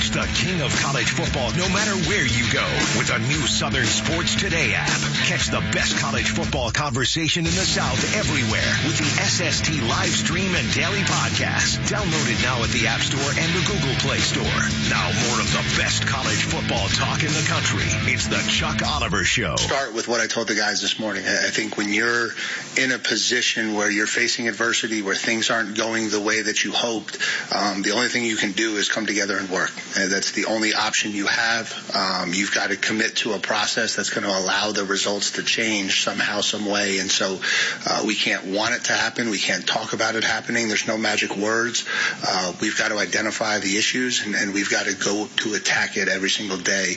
Reach the king of college football no matter where you go with the new Southern Sports Today app. Catch the best college football conversation in the South everywhere with the SST live stream and daily podcast. Download it now at the App Store and the Google Play Store. Now more of the best college football talk in the country. It's the Chuck Oliver Show. Start with what I told the guys this morning. I think when you're in a position where you're facing adversity, where things aren't going the way that you hoped, the only thing you can do is come together and work. That's the only option you have. You've got to commit to a process that's going to allow the results to change somehow, some way. And so we can't want it to happen. We can't talk about it happening. There's no magic words. We've got to identify the issues, and we've got to go to attack it every single day.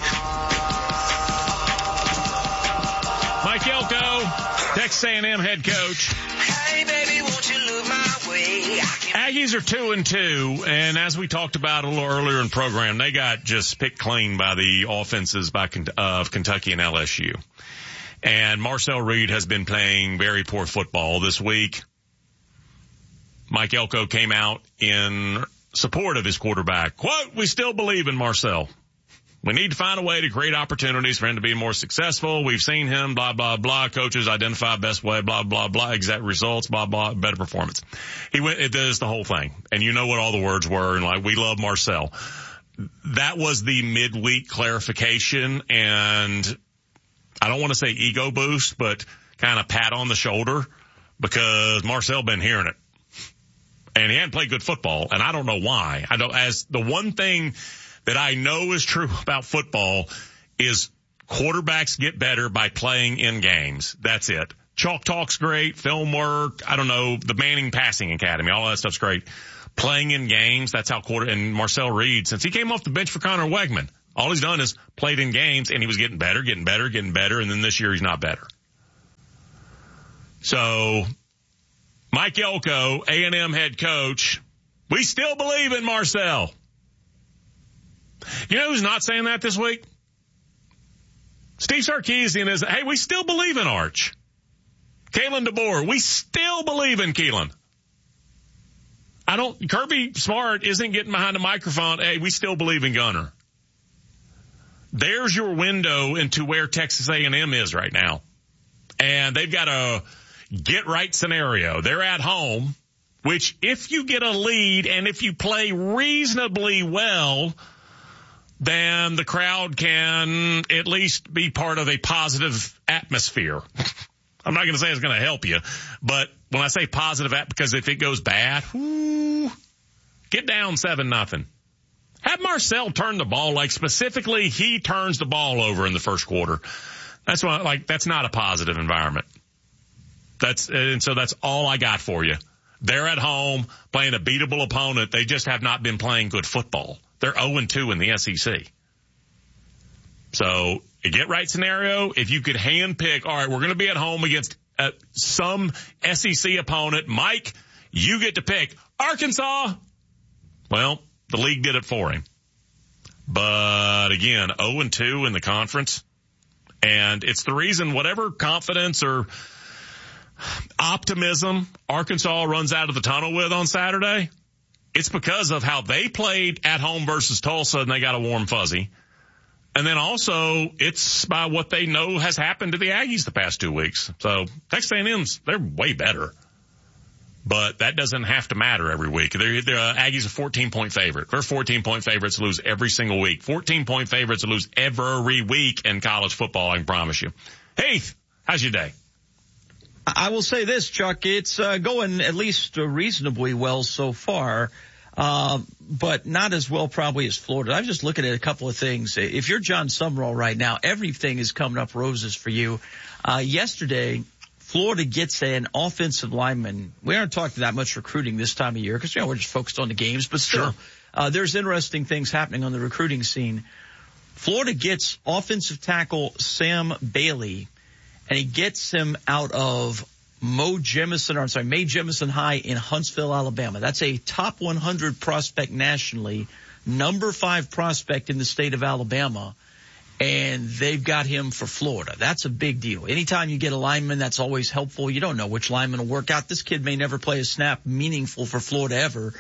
Mike Elko, Texas A&M head coach. Hey, baby, won't you look my way? Aggies are 2-2, and as we talked about a little earlier in the program, they got just picked clean by the offenses of Kentucky and LSU. And Marcel Reed has been playing very poor football this week. Mike Elko came out in support of his quarterback. Quote, "We still believe in Marcel. We need to find a way to create opportunities for him to be more successful. We've seen him, blah, blah, blah. Coaches identify best way, blah, blah, blah. Exact results, blah, blah, better performance." It does the whole thing. And you know what all the words were. And like, we love Marcel. That was the midweek clarification. And I don't want to say ego boost, but kind of pat on the shoulder, because Marcel been hearing it. And he hadn't played good football. And I don't know why. As the one thing that I know is true about football is quarterbacks get better by playing in games. That's it. Chalk talk's great. Film work. I don't know. The Manning Passing Academy. All that stuff's great. Playing in games. That's how and Marcel Reed, since he came off the bench for Connor Wegman, all he's done is played in games, and he was getting better. And then this year he's not better. So Mike Elko, A&M head coach, we still believe in Marcel. You know who's not saying that this week? Steve Sarkisian is, hey, we still believe in Arch. Kalen DeBoer, we still believe in Keelan. Kirby Smart isn't getting behind the microphone, hey, we still believe in Gunner. There's your window into where Texas A&M is right now. And they've got a get-right scenario. They're at home, which if you get a lead and if you play reasonably well, then the crowd can at least be part of a positive atmosphere. I'm not going to say it's going to help you, but when I say positive, because if it goes bad, get down 7-0. Have Marcel turn the ball, like specifically he turns the ball over in the first quarter. That's why, that's not a positive environment. So that's all I got for you. They're at home playing a beatable opponent. They just have not been playing good football. They're 0-2 in the SEC. So a get-right scenario, if you could handpick, all right, we're going to be at home against some SEC opponent. Mike, you get to pick Arkansas. Well, the league did it for him. But again, 0-2 in the conference. And it's the reason whatever confidence or optimism Arkansas runs out of the tunnel with on Saturday, it's because of how they played at home versus Tulsa, and they got a warm fuzzy. And then also, it's by what they know has happened to the Aggies the past 2 weeks. So Texas A&M's, they're way better. But that doesn't have to matter every week. Aggies are 14-point favorite. They're 14-point favorites to lose every single week. 14-point favorites to lose every week in college football, I can promise you. Heath, how's your day? I will say this, Chuck. It's going at least reasonably well so far, but not as well probably as Florida. I'm just looking at a couple of things. If you're John Sumrall right now, everything is coming up roses for you. Yesterday, Florida gets an offensive lineman. We aren't talking that much recruiting this time of year because, we're just focused on the games, but still, there's interesting things happening on the recruiting scene. Florida gets offensive tackle Sam Bailey, and he gets him out of Mae Jemison High in Huntsville, Alabama. That's a top 100 prospect nationally, number 5 prospect in the state of Alabama, and they've got him for Florida. That's a big deal. Anytime you get a lineman, that's always helpful. You don't know which lineman will work out. This kid may never play a snap meaningful for Florida ever,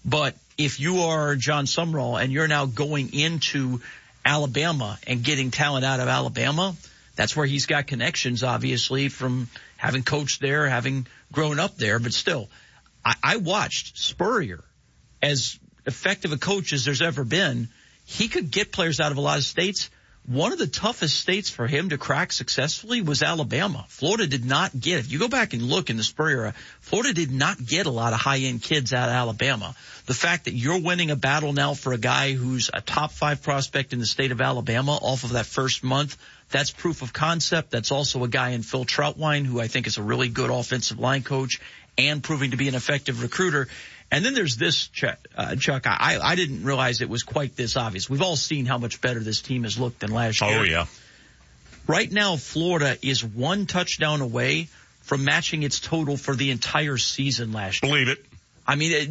But if you are John Sumrall and you're now going into Alabama and getting talent out of Alabama, that's where he's got connections, obviously, from having coached there, having grown up there. But still, I watched Spurrier, as effective a coach as there's ever been. He could get players out of a lot of states. One of the toughest states for him to crack successfully was Alabama. Florida did not get, if you go back and look in the Spurrier era, Florida did not get a lot of high-end kids out of Alabama. The fact that you're winning a battle now for a guy who's a top 5 prospect in the state of Alabama off of that first month, that's proof of concept. That's also a guy in Phil Trautwein, who I think is a really good offensive line coach and proving to be an effective recruiter. And then there's this, Chuck. I didn't realize it was quite this obvious. We've all seen how much better this team has looked than last year. Oh, yeah. Right now, Florida is 1 touchdown away from matching its total for the entire season last year. Believe it. I mean,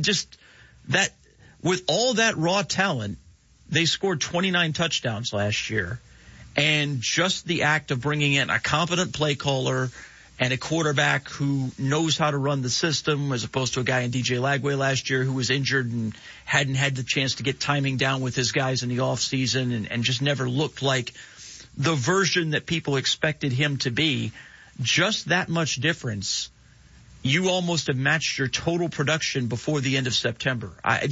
with all that raw talent, they scored 29 touchdowns last year. And just the act of bringing in a competent play caller and a quarterback who knows how to run the system, as opposed to a guy in DJ Lagway last year who was injured and hadn't had the chance to get timing down with his guys in the offseason and just never looked like the version that people expected him to be. Just that much difference. You almost have matched your total production before the end of September. I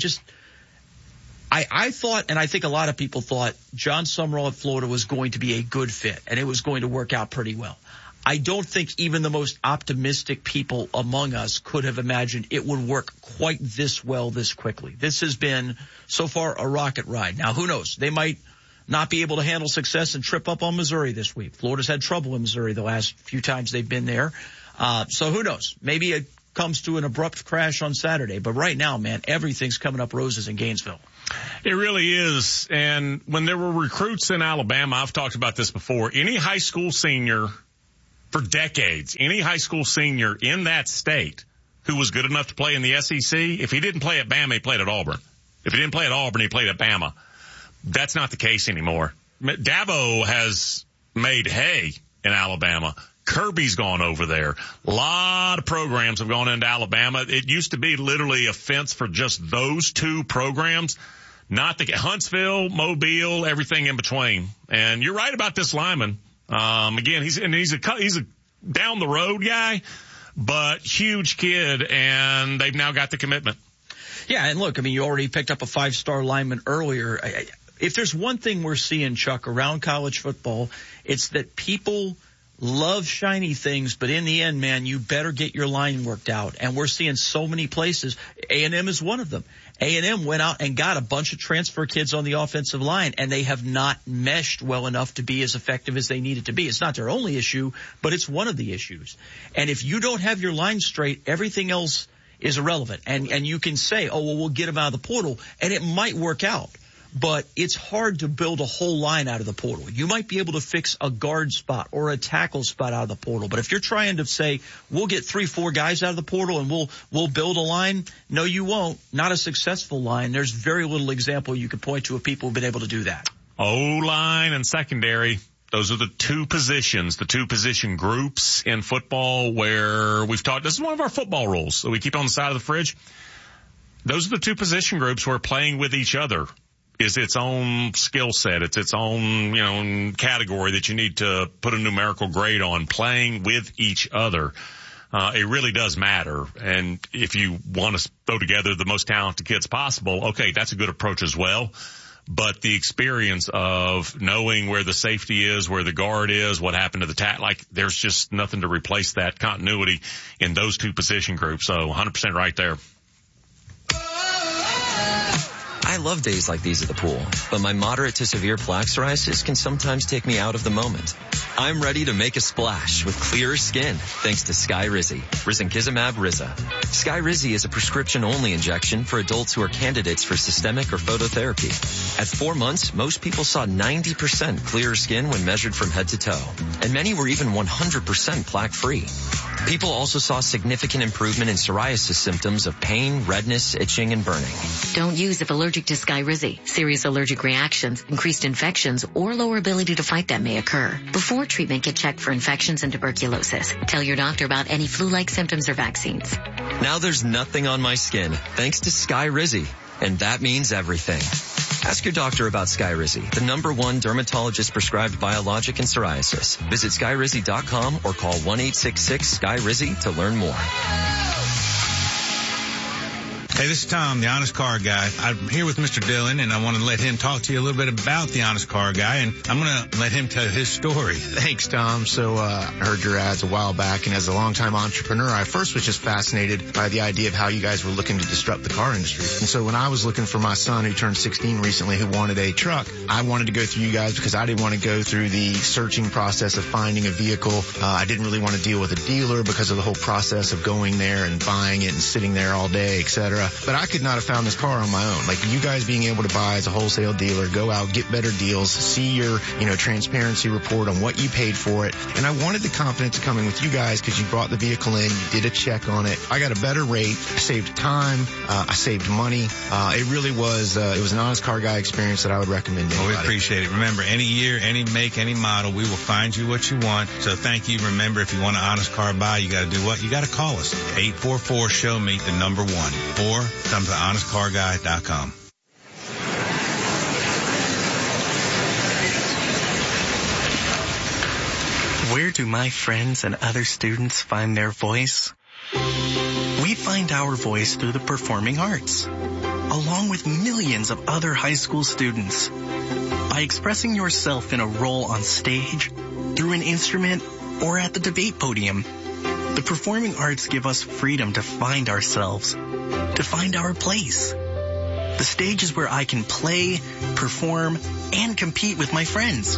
thought, and I think a lot of people thought, John Sumrall at Florida was going to be a good fit, and it was going to work out pretty well. I don't think even the most optimistic people among us could have imagined it would work quite this well this quickly. This has been, so far, a rocket ride. Now, who knows? They might not be able to handle success and trip up on Missouri this week. Florida's had trouble in Missouri the last few times they've been there. So who knows? Maybe it comes to an abrupt crash on Saturday. But right now, man, everything's coming up roses in Gainesville. It really is. And when there were recruits in Alabama, I've talked about this before, any high school senior for decades, any high school senior in that state who was good enough to play in the SEC, if he didn't play at Bama, he played at Auburn. If he didn't play at Auburn, he played at Bama. That's not the case anymore. Dabo has made hay in Alabama. Kirby's gone over there. A lot of programs have gone into Alabama. It used to be literally a fence for just those 2 programs. Not the Huntsville, Mobile, everything in between. And you're right about this lineman. Again, he's a down the road guy, but huge kid, and they've now got the commitment. Yeah, and look, I mean, you already picked up a 5-star lineman earlier. If there's one thing we're seeing, Chuck, around college football, it's that people love shiny things, but in the end, man, you better get your line worked out. And we're seeing so many places. A&M is one of them. A&M went out and got a bunch of transfer kids on the offensive line, and they have not meshed well enough to be as effective as they needed to be. It's not their only issue, but it's one of the issues. And if you don't have your line straight, everything else is irrelevant. And you can say, oh, well, we'll get them out of the portal, and it might work out. But it's hard to build a whole line out of the portal. You might be able to fix a guard spot or a tackle spot out of the portal. But if you're trying to say, we'll get 3-4 guys out of the portal and we'll build a line, no, you won't. Not a successful line. There's very little example you could point to of people who've been able to do that. O-line and secondary. Those are the 2 positions, the 2 position groups in football where we've talked. This is one of our football rules that we keep on the side of the fridge. Those are the 2 position groups where playing with each other is its own skill set. It's its own, category that you need to put a numerical grade on. Playing with each other. It really does matter. And if you want to throw together the most talented kids possible, okay, that's a good approach as well. But the experience of knowing where the safety is, where the guard is, what happened to the tackle, there's just nothing to replace that continuity in those 2 position groups. So 100% right there. I love days like these at the pool, but my moderate to severe plaque psoriasis can sometimes take me out of the moment. I'm ready to make a splash with clearer skin thanks to Skyrizi, risankizumab Riza. Skyrizi is a prescription-only injection for adults who are candidates for systemic or phototherapy. At 4 months, most people saw 90% clearer skin when measured from head to toe, and many were even 100% plaque-free. People also saw significant improvement in psoriasis symptoms of pain, redness, itching, and burning. Don't use if allergic to Skyrizi. Serious allergic reactions, increased infections, or lower ability to fight them may occur. Before treatment, get checked for infections and tuberculosis. Tell your doctor about any flu-like symptoms or vaccines. Now there's nothing on my skin thanks to Skyrizi, and that means everything. Ask your doctor about Skyrizi, the #1 dermatologist-prescribed biologic in psoriasis. Visit Skyrizi.com or call 1-866-SKY-RIZZI to learn more. Hey, this is Tom, the Honest Car Guy. I'm here with Mr. Dillon, and I want to let him talk to you a little bit about the Honest Car Guy, and I'm going to let him tell his story. Thanks, Tom. So I heard your ads a while back, and as a longtime entrepreneur, I first was just fascinated by the idea of how you guys were looking to disrupt the car industry. And so when I was looking for my son, who turned 16 recently, who wanted a truck, I wanted to go through you guys because I didn't want to go through the searching process of finding a vehicle. I didn't really want to deal with a dealer because of the whole process of going there and buying it and sitting there all day, etc. But I could not have found this car on my own. Like you guys being able to buy as a wholesale dealer, go out, get better deals, see your, transparency report on what you paid for it. And I wanted the confidence of coming with you guys because you brought the vehicle in, you did a check on it. I got a better rate, I saved time, I saved money. It really was, it was an Honest Car Guy experience that I would recommend to anybody. We appreciate it. Remember, any year, any make, any model, we will find you what you want. So thank you. Remember, if you want an Honest Car Buy, you got to do what? You got to call us. 844-SHOW-ME, the number 1. Or come to honestcarguy.com. Where do my friends and other students find their voice? We find our voice through the performing arts, along with millions of other high school students. By expressing yourself in a role on stage, through an instrument, or at the debate podium, the performing arts give us freedom to find ourselves, to find our place. The stage is where I can play, perform, and compete with my friends.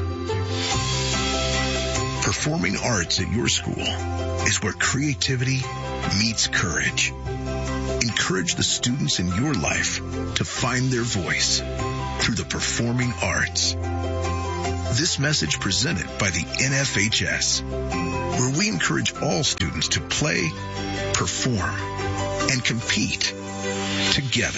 Performing arts at your school is where creativity meets courage. Encourage the students in your life to find their voice through the performing arts. This message presented by the NFHS, where we encourage all students to play, perform, and compete together.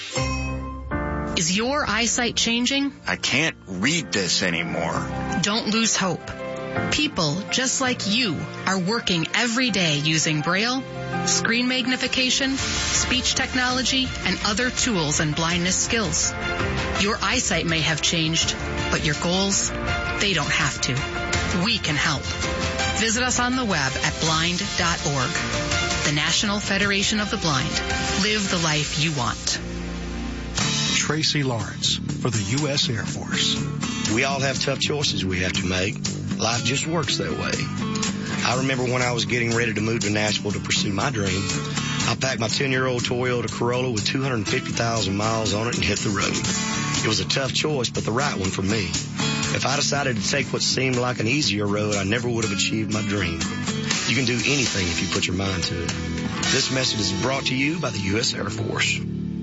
Is your eyesight changing? I can't read this anymore. Don't lose hope. People just like you are working every day using Braille, screen magnification, speech technology, and other tools and blindness skills. Your eyesight may have changed, but your goals, they don't have to. We can help. Visit us on the web at blind.org. The National Federation of the Blind. Live the life you want. Tracy Lawrence for the U.S. Air Force. We all have tough choices we have to make. Life just works that way. I remember when I was getting ready to move to Nashville to pursue my dream, I packed my 10-year-old Toyota Corolla with 250,000 miles on it and hit the road. It was a tough choice, but the right one for me. If I decided to take what seemed like an easier road, I never would have achieved my dream. You can do anything if you put your mind to it. This message is brought to you by the U.S. Air Force.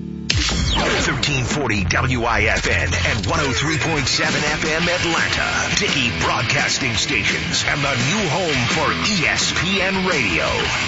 1340 WIFN and 103.7 FM Atlanta. Dickey Broadcasting Stations and the new home for ESPN Radio.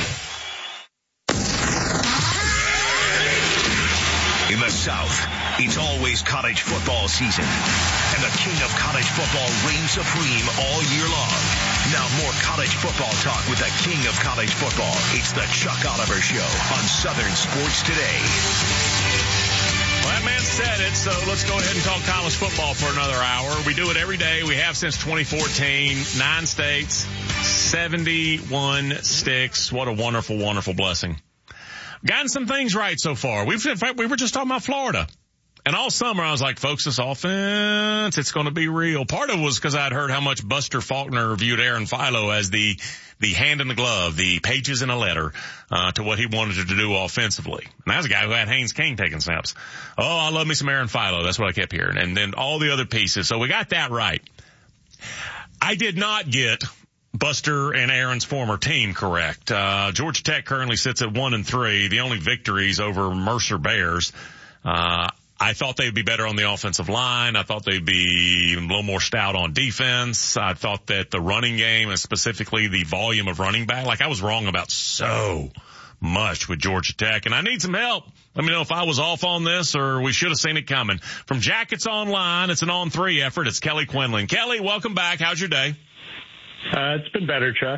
In the South, it's always college football season, and the king of college football reigns supreme all year long. Now more college football talk with the king of college football. It's the Chuck Oliver Show on Southern Sports Today. Well, that man said it, so let's go ahead and talk college football for another hour. We do it every day. We have since 2014. 9 states, 71 sticks. What a wonderful, wonderful blessing. Gotten some things right so far. We were just talking about Florida. And all summer I was like, folks, this offense, it's going to be real. Part of it was because I'd heard how much Buster Faulkner viewed Aaron Philo as the hand in the glove, the pages in a letter, to what he wanted to do offensively. And that was a guy who had Haynes King taking snaps. Oh, I love me some Aaron Philo. That's what I kept hearing. And then all the other pieces. So we got that right. I did not get Buster and Aaron's former team correct. Georgia Tech currently sits at 1-3, the only victories over Mercer Bears. I thought they'd be better on the offensive line. I thought they'd be a little more stout on defense. I thought that the running game, and specifically the volume of running back, like I was wrong about so much with Georgia Tech, and I need some help. Let me know if I was off on this or we should have seen it coming. From Jackets Online, it's an on-3 effort. It's Kelly Quinlan. Kelly, welcome back. How's your day? It's been better, Chuck.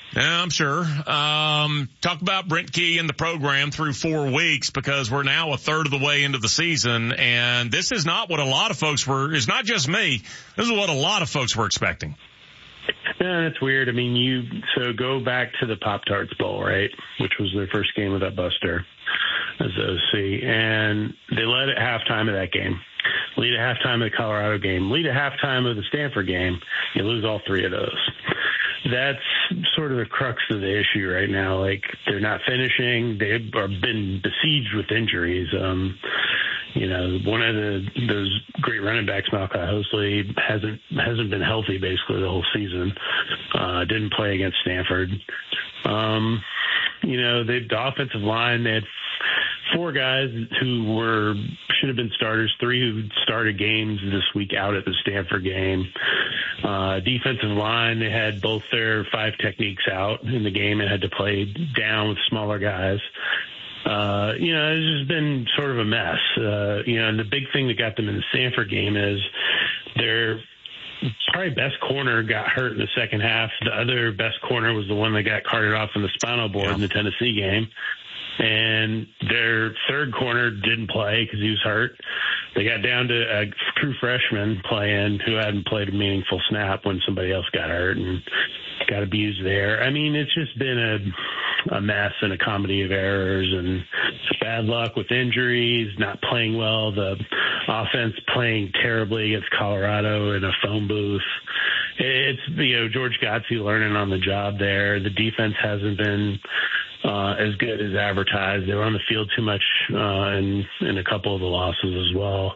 Yeah, I'm sure. Talk about Brent Key and the program through 4 weeks, because we're now a third of the way into the season, and this is not what a lot of folks were. It's not just me. This is what a lot of folks were expecting. Yeah, that's weird. I mean, so go back to the Pop-Tarts Bowl, right, which was their first game without Buster as the OC, and they led at halftime of that game, lead at halftime of the Colorado game, lead at halftime of the Stanford game. You lose all 3 of those. That's sort of the crux of the issue right now. Like, they're not finishing. They've been besieged with injuries. One of those great running backs, Malachi Hosley, hasn't been healthy basically the whole season. Didn't play against Stanford. The offensive line, they had 4 guys who should have been starters, 3 who started games this week out at the Stanford game. Defensive line, they had both their 5 techniques out in the game and had to play down with smaller guys. It's just been sort of a mess. And the big thing that got them in the Stanford game is their probably best corner got hurt in the second half. The other best corner was the one that got carted off in the spinal board in the Tennessee game. And their third corner didn't play because he was hurt. They got down to a true freshman playing who hadn't played a meaningful snap when somebody else got hurt and got abused there. I mean, it's just been a mess and a comedy of errors and bad luck with injuries, not playing well, the offense playing terribly against Colorado in a phone booth. It's, George Godsey learning on the job there. The defense hasn't been as good as advertised. They were on the field too much in a couple of the losses as well.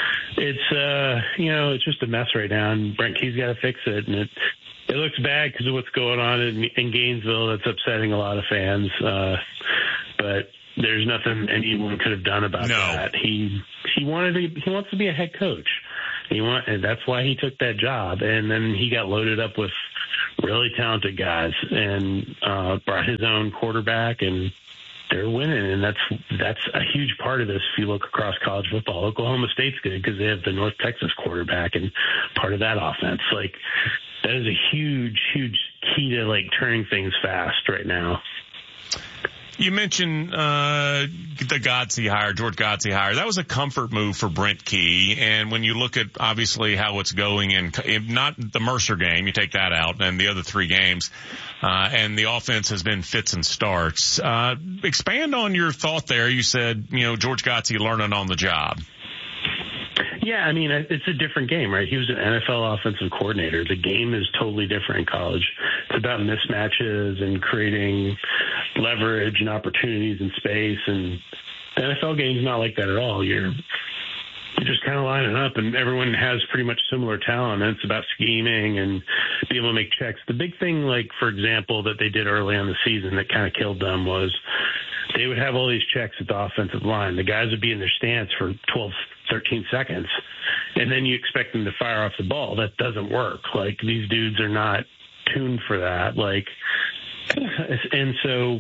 It's just a mess right now, and Brent Key's got to fix it. And it looks bad because of what's going on in Gainesville. That's upsetting a lot of fans. But there's nothing anyone could have done about that. He wants to be a head coach. And that's why he took that job. And then he got loaded up with really talented guys and brought his own quarterback, and they're winning. And that's a huge part of this. If you look across college football, Oklahoma State's good because they have the North Texas quarterback and part of that offense. Like, that is a huge, huge key to turning things fast right now. You mentioned the Godsey hire, George Godsey hire. That was a comfort move for Brent Key. And when you look at obviously how it's going in not the Mercer game, you take that out, and the other 3 games, and the offense has been fits and starts. Expand on your thought there. You said, George Godsey learning on the job. Yeah, I mean, it's a different game, right? He was an NFL offensive coordinator. The game is totally different in college. It's about mismatches and creating leverage and opportunities in space. And the NFL game's not like that at all. You're just kind of lining up, and everyone has pretty much similar talent. And it's about scheming and being able to make checks. The big thing, for example, that they did early on the season that kind of killed them was they would have all these checks at the offensive line. The guys would be in their stance for 12, 13 seconds, and then you expect them to fire off the ball. That doesn't work. These dudes are not tuned for that. And so,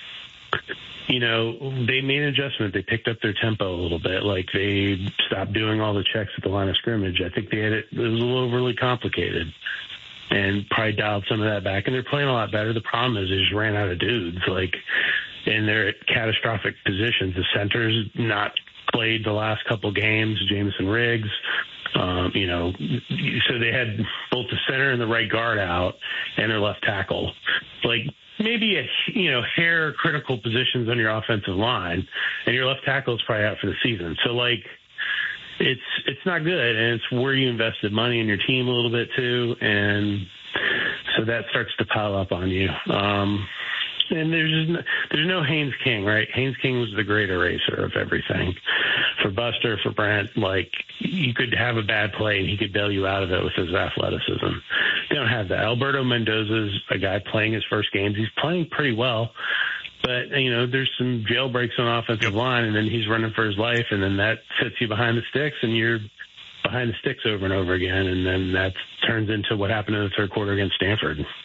they made an adjustment. They picked up their tempo a little bit. They stopped doing all the checks at the line of scrimmage. I think it was a little overly complicated, and probably dialed some of that back. And they're playing a lot better. The problem is they just ran out of dudes. And they're at catastrophic positions. The center's not played the last couple games, Jamison Riggs. So they had both the center and the right guard out and their left tackle. Maybe hair critical positions on your offensive line, and your left tackle is probably out for the season. So it's not good, and it's where you invested money in your team a little bit too, and so that starts to pile up on you. And there's no Haynes King, right? Haynes King was the great eraser of everything. For Buster, for Brent, you could have a bad play and he could bail you out of it with his athleticism. They don't have that. Alberto Mendoza's a guy playing his first games. He's playing pretty well, but there's some jailbreaks on the offensive line, and then he's running for his life, and then that sits you behind the sticks, and you're behind the sticks over and over again, and then that turns into what happened in the third quarter against Stanford.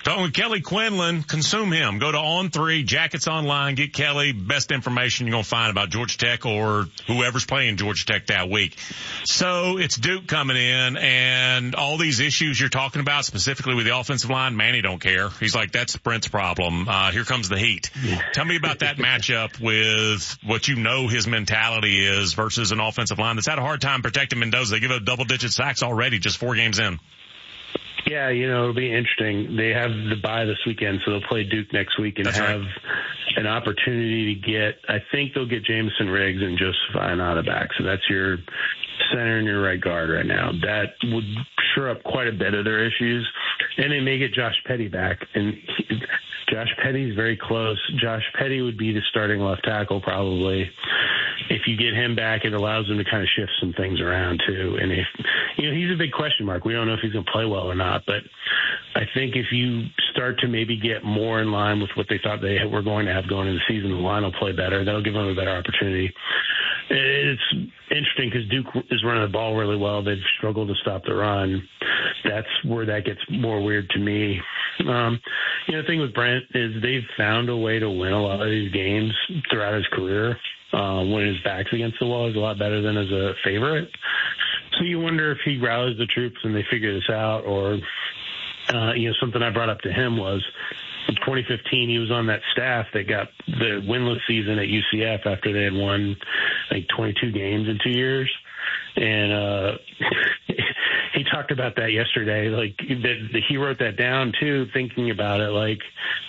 Talking with Kelly Quinlan, consume him. Go to On3, Jackets Online, get Kelly, best information you're going to find about Georgia Tech or whoever's playing Georgia Tech that week. So it's Duke coming in, and all these issues you're talking about, specifically with the offensive line, Manny don't care. He's like, that's Brent's problem. Here comes the heat. Tell me about that matchup with what you know his mentality is versus an offensive line that's had a hard time protecting Mendoza. They give up double-digit sacks already just 4 games in. Yeah, it'll be interesting. They have the bye this weekend, so they'll play Duke next week and have an opportunity to get, I think they'll get Jameson Riggs and Joseph Ionata back. So that's your center and your right guard right now. That would shore up quite a bit of their issues. And they may get Josh Petty back. And Josh Petty's very close. Josh Petty would be the starting left tackle probably. If you get him back, it allows them to kind of shift some things around too. And if, he's a big question mark. We don't know if he's going to play well or not, but I think if you start to maybe get more in line with what they thought they were going to have going into the season, the line will play better. That'll give them a better opportunity. It's interesting because Duke is running the ball really well. They've struggled to stop the run. That's where that gets more weird to me. The thing with Brent is they've found a way to win a lot of these games throughout his career. When his back's against the wall is a lot better than as a favorite. So you wonder if he rallies the troops and they figure this out, or, something I brought up to him was in 2015, he was on that staff that got the winless season at UCF after they had won like 22 games in 2 years. And, he talked about that yesterday, like that he wrote that down too, thinking about it, like,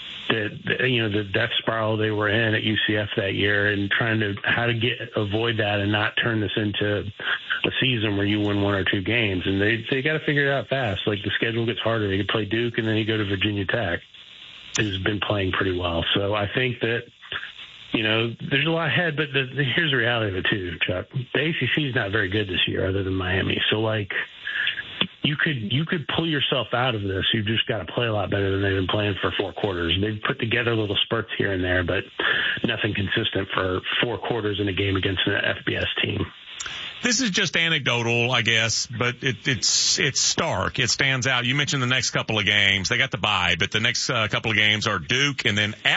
the death spiral they were in at UCF that year and trying to avoid that and not turn this into a season where you win 1 or 2 games. And they got to figure it out fast. Like the schedule gets harder. They could play Duke and then you go to Virginia Tech, who's been playing pretty well. So I think that, there's a lot ahead, but here's the reality of it too, Chuck. The ACC is not very good this year other than Miami. So like, you could pull yourself out of this. You've just got to play a lot better than they've been playing for 4 quarters. They've put together little spurts here and there, but nothing consistent for 4 quarters in a game against an FBS team. This is just anecdotal, I guess, but it's stark. It stands out. You mentioned the next couple of games. They got the bye, but the next couple of games are Duke and then at